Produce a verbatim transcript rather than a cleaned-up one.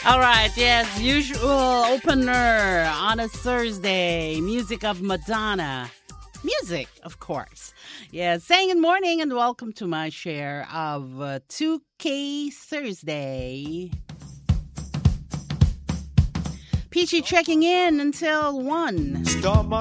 All right, yes, usual opener on a Thursday. Music of Madonna. Music, of course. Yeah, saying good morning and welcome to my share of uh, two K Thursday. Peachy checking in until one. Start my